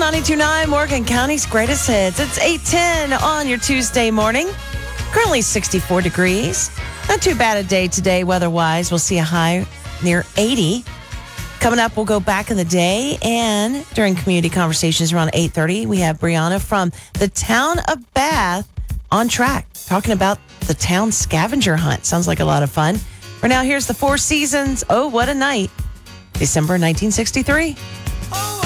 92.9 Morgan County's greatest hits. It's 8:10 on your Tuesday morning. Currently 64 degrees. Not too bad a day today weather-wise. We'll see a high near 80. Coming up, we'll go back in the day, and during community conversations around 8:30, we have Brianna from the town of Bath on track, talking about the town scavenger hunt. Sounds like a lot of fun. For now, here's the Four Seasons. Oh, what a night. December 1963.